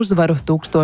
Uzvaru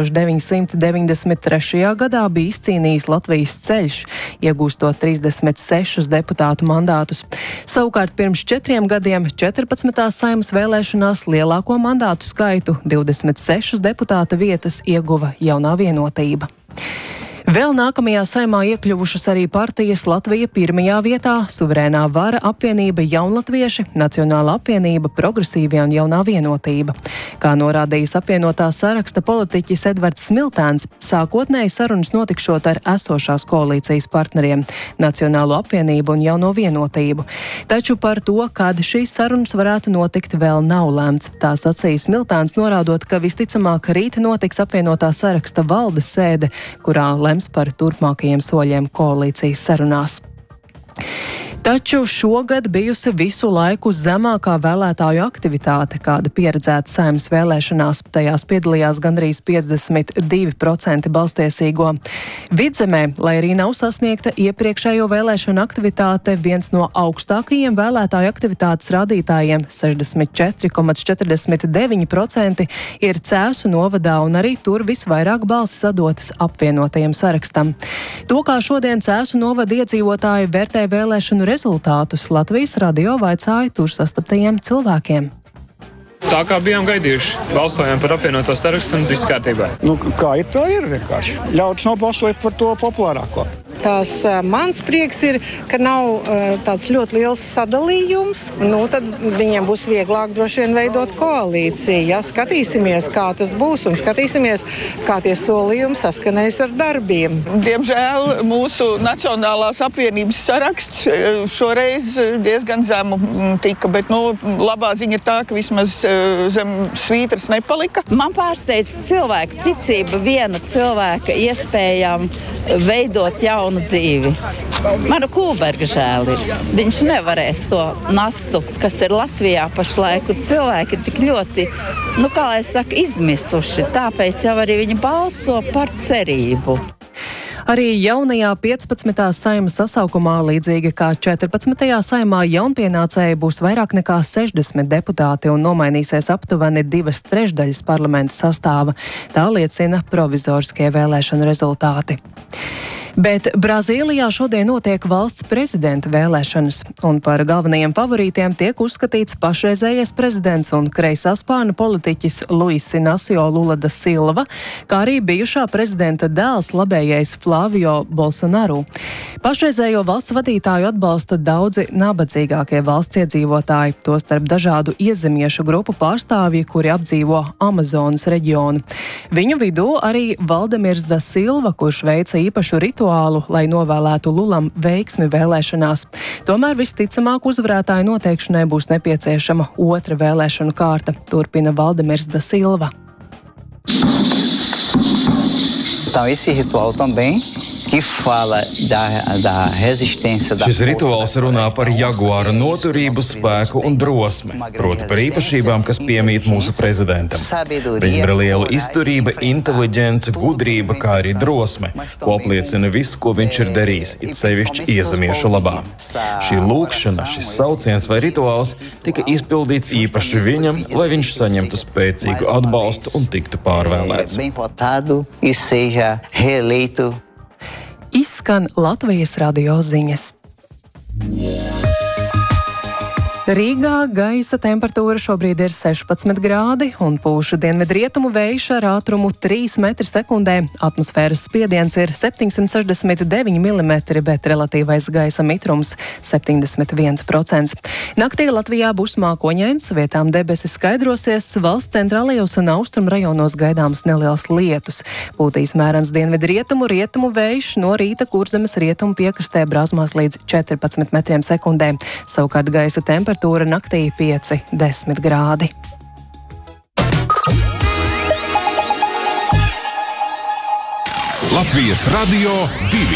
1993. gadā bija izcīnījis Latvijas ceļš, iegūstot 36 deputātu mandātus. Savukārt pirms 4 gadiem 14. Saeimas vēlēšanās lielāko mandātu skaitu 26 deputāta vietas ieguva Jaunā Vienotība. Vēl nākamajā Saeimā iekļuvušas arī partijas Latvija pirmajā vietā, Suverēnā vara apvienība Jaunlatvieši, Nacionāla apvienība, Progresīvie un Jaunā Vienotība. Kā norādījis apvienotā saraksta politiķis Edvards Smiltēns, sākotnēji sarunas notikšot ar esošās koalīcijas partneriem Nacionālo apvienību un Jauno Vienotību. Taču par to, kad šīs sarunas varētu notikt, vēl nav lemts. Tā sacīja Smiltēns, norādot, ka visticamāk rīt notiks apvienotā saraksta valdes sēde, kurā par turpmākajiem soļiem koalīcijas sarunās. Taču šogad bijusi visu laiku zemākā vēlētāju aktivitāte, kāda pieredzēta Saeimas vēlēšanās. Tajās piedalījās gandrīz 52% balstiesīgo. Vidzemē, lai arī nav sasniegta iepriekšējo vēlēšanu aktivitāte, viens no augstākajiem vēlētāju aktivitātes rādītājiem - 64,49% ir Cēsu novadā, un arī tur visvairāk balsis sadotas apvienotajam sarakstam. To, kā šodien Cēsu novada iedzīvotāji vērtē vēlēšanu rezultātus, Latvijas radio vaicāja tur sastaptajiem cilvēkiem. Tā kā bijām gaidījuši, balsojām par apvienoto sarakstu un viss kārtībā. Kā ir, tā ir vienkārši. Ļaudis nobalsoja par to populārāko. Tās mans prieks ir, ka nav tāds ļoti liels sadalījums. Tad viņiem būs vieglāk droši vien veidot koalīciju. Ja? Skatīsimies, kā tas būs, un skatīsimies, kā tie solījumi saskanēs ar darbiem. Diemžēl mūsu Nacionālās apvienības saraksts šoreiz diezgan zemu tika, bet labā ziņa ir tā, ka vismaz zem svītras nepalika. Man pārsteidz cilvēku ticība viena cilvēka iespējām veidot jaunu dzīvi. Manu Kūberga žēl ir. Viņš nevarēs to nastu, kas ir Latvijā pašlaik, kur cilvēki ir tik ļoti, izmisuši. Tāpēc jau arī viņi balso par cerību. Arī jaunajā 15. Saeimas sasaukumā, līdzīgi kā 14. Saeimā, jaunpienācēji būs vairāk nekā 60 deputāti un nomainīsies aptuveni 2/3 parlamenta sastāva. Tā liecina provizoriskie vēlēšanu rezultāti. Bet Brazīlijā šodien notiek valsts prezidenta vēlēšanas, un par galvenajiem favorītiem tiek uzskatīts pašreizējais prezidents un kreisā spārna politiķis Luis Inacio Lula da Silva, kā arī bijušā prezidenta dēls labējais Flávio Bolsonaro. Pašreizējo valsts vadītāju atbalsta daudzi nabadzīgākie valsts iedzīvotāji, tostarp dažādu iezemiešu grupu pārstāvji, kuri apdzīvo Amazonas reģionu. Viņu vidū arī Valdemirs da Silva, kurš veica īpašu rituālu, lai novēlētu Lulam veiksmi vēlēšanās. Tomēr visticamāk uzvarētāju noteikšanai būs nepieciešama otra vēlēšanu kārta, turpina Valdemirs da Silva. Então, esse ritual também que fala da resistência da Šis rituāls runā par jaguāra noturību, spēku un drosmi, proti par īpašībām, kas piemīt mūsu prezidentam. Viņam ir liela izturība, inteliģence, gudrība, kā arī drosme, ko apliecina viss, ko viņš ir darījis, it sevišķi iezemiešu labā. Šī lūkšana, šis sauciens vai rituāls tika izpildīts īpaši viņam, lai viņš saņemtu spēcīgu atbalstu un tiktu pārvēlēts. Izskan Latvijas radio ziņas. Rīgā gaisa temperatūra šobrīd ir 16 grādi un pūš dienvidrietumu vējš ar ātrumu 3 m/sekundē. Atmosfēras spiediens ir 769 mm, bet relatīvais gaisa mitrums 71%. Naktī Latvijā būs mākoņains, vietām debesis skaidrosies, valsts centrālajos un austrumu rajonos gaidāms neliels lietus. Pūtīs mērens dienvidrietumu, rietumu vējš, no rīta Kurzemes rietumu piekrastē brāzmās līdz 14 m/sekundē. Savukārt gaisa temperatūra naktī 5–10 grādi. Latvijas radio 2.